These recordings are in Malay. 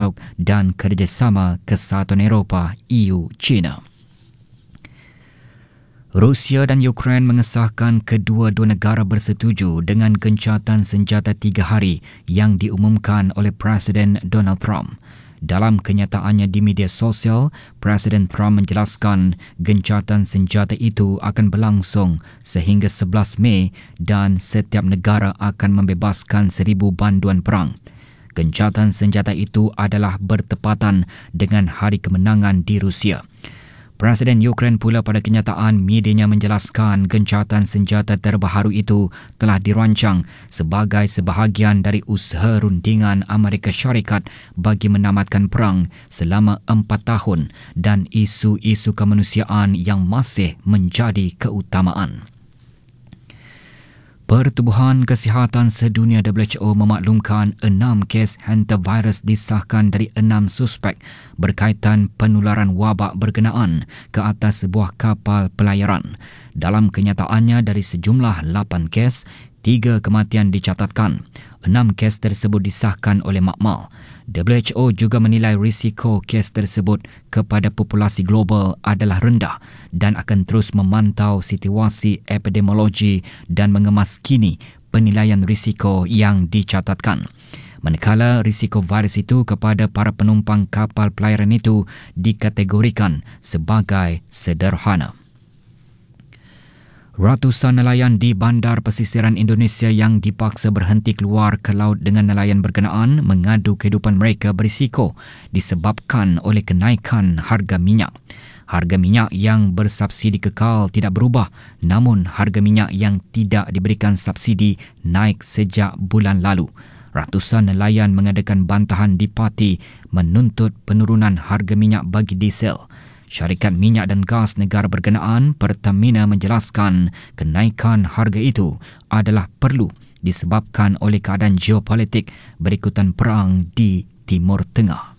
dialog dan kerjasama Kesatuan Eropah EU-China. Rusia dan Ukraine mengesahkan kedua-dua negara bersetuju dengan gencatan senjata 3 hari yang diumumkan oleh Presiden Donald Trump. Dalam kenyataannya di media sosial, Presiden Trump menjelaskan gencatan senjata itu akan berlangsung sehingga 11 Mei dan setiap negara akan membebaskan 1,000 banduan perang. Gencatan senjata itu adalah bertepatan dengan hari kemenangan di Rusia. Presiden Ukraine pula pada kenyataan medianya menjelaskan gencatan senjata terbaru itu telah dirancang sebagai sebahagian dari usaha rundingan Amerika Syarikat bagi menamatkan perang selama 4 tahun dan isu-isu kemanusiaan yang masih menjadi keutamaan. Pertubuhan Kesihatan Sedunia WHO memaklumkan 6 kes hantavirus disahkan dari 6 suspek berkaitan penularan wabak berkenaan ke atas sebuah kapal pelayaran. Dalam kenyataannya dari sejumlah 8 kes, 3 kematian dicatatkan. 6 kes tersebut disahkan oleh makmal. WHO juga menilai risiko kes tersebut kepada populasi global adalah rendah dan akan terus memantau situasi epidemiologi dan mengemaskini penilaian risiko yang dicatatkan. Manakala risiko virus itu kepada para penumpang kapal pelayaran itu dikategorikan sebagai sederhana. Ratusan nelayan di bandar pesisiran Indonesia yang dipaksa berhenti keluar ke laut dengan nelayan berkenaan mengadu kehidupan mereka berisiko disebabkan oleh kenaikan harga minyak. Harga minyak yang bersubsidi kekal tidak berubah, namun harga minyak yang tidak diberikan subsidi naik sejak bulan lalu. Ratusan nelayan mengadakan bantahan di Pati menuntut penurunan harga minyak bagi diesel. Syarikat Minyak dan Gas Negara berkenaan, Pertamina, menjelaskan kenaikan harga itu adalah perlu disebabkan oleh keadaan geopolitik berikutan perang di Timur Tengah.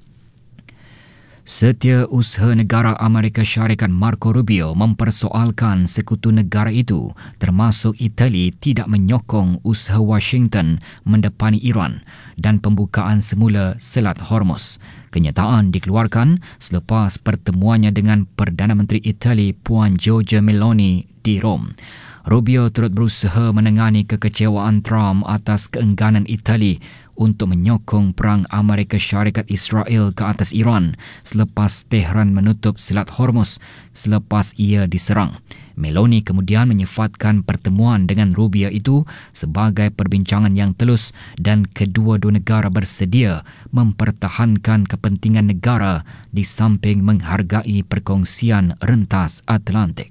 Setiausaha Negara Amerika Syarikat Marco Rubio mempersoalkan sekutu negara itu termasuk Itali tidak menyokong usaha Washington mendepani Iran dan pembukaan semula Selat Hormuz. Kenyataan dikeluarkan selepas pertemuannya dengan Perdana Menteri Itali Puan Giorgia Meloni di Rom. Rubio turut berusaha menangani kekecewaan Trump atas keengganan Itali untuk menyokong perang Amerika Syarikat Israel ke atas Iran selepas Tehran menutup Selat Hormuz selepas ia diserang. Meloni kemudian menyifatkan pertemuan dengan Rubio itu sebagai perbincangan yang telus dan kedua-dua negara bersedia mempertahankan kepentingan negara di samping menghargai perkongsian rentas Atlantik.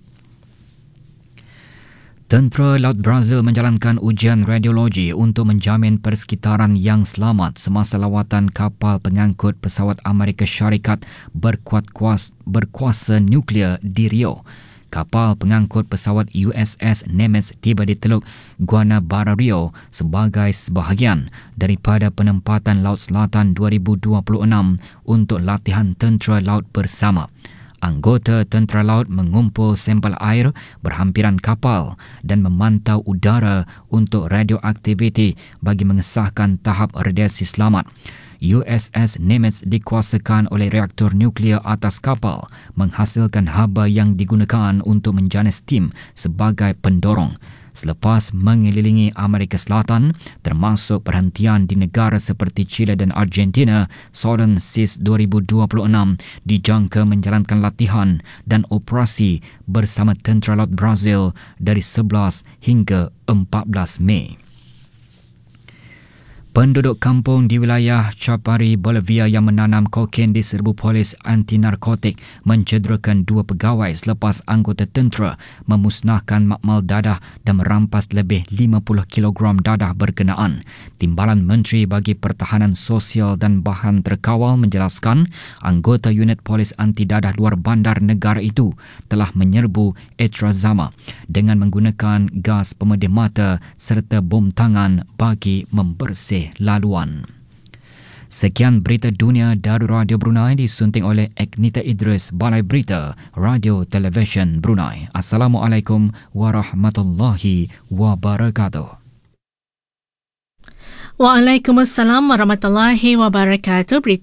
Tentera Laut Brazil menjalankan ujian radiologi untuk menjamin persekitaran yang selamat semasa lawatan kapal pengangkut pesawat Amerika Syarikat berkuasa nuklear di Rio. Kapal pengangkut pesawat USS Nimitz tiba di Teluk Guanabara Rio sebagai sebahagian daripada penempatan Laut Selatan 2026 untuk latihan tentera laut bersama. Anggota tentera laut mengumpul sampel air berhampiran kapal dan memantau udara untuk radioaktiviti bagi mengesahkan tahap radiasi selamat. USS Nimitz dikuasakan oleh reaktor nuklear atas kapal, menghasilkan haba yang digunakan untuk menjana steam sebagai pendorong. Selepas mengelilingi Amerika Selatan, termasuk perhentian di negara seperti Chile dan Argentina, Southern Seas 2026 dijangka menjalankan latihan dan operasi bersama tentera laut Brazil dari 11 hingga 14 Mei. Penduduk kampung di wilayah Chapari, Bolivia yang menanam kokain diserbu polis anti-narkotik mencederakan 2 pegawai selepas anggota tentera memusnahkan makmal dadah dan merampas lebih 50 kilogram dadah berkenaan. Timbalan Menteri bagi Pertahanan Sosial dan Bahan Terkawal menjelaskan anggota unit polis anti-dadah luar bandar negara itu telah menyerbu Etrazama dengan menggunakan gas pemedih mata serta bom tangan bagi membersih laluan. Sekian berita dunia dari Radio Brunei disunting oleh Eknita Idris, Balai Berita Radio Television Brunei. Assalamualaikum warahmatullahi wabarakatuh. Waalaikumsalam warahmatullahi wabarakatuh. Berita